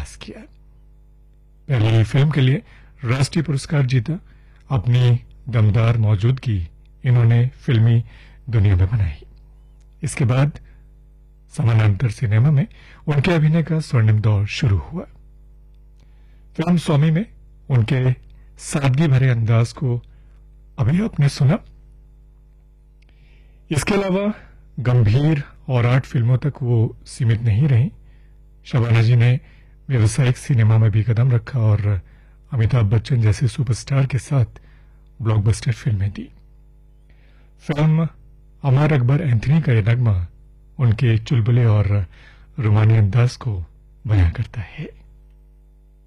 प्रयास किया। पहली फिल्म के लिए राष्ट्रीय पुरस्कार जीता। अपनी दमदार मौजूदगी इन्होंने फिल्मी दुनिया में बनाई। इसके बाद समानांतर सिनेमा में उनके अभिनय का स्वर्णिम दौर शुरू हुआ। फिल्म स्वामी में उनके सादगी भरे अंदाज को अभी आपने सुना। इसके अलावा गंभीर और आर्ट फिल्मों तक वो सीमित नहीं रही। शबाना जी ने व्यावसायिक सिनेमा में भी कदम रखा और अमिताभ बच्चन जैसे सुपरस्टार के साथ ब्लॉकबस्टर फिल्में दी। फिल्म अमर अकबर एंथनी का यह नगमा उनके चुलबुले और रुमानी अंदाज को बयां करता है।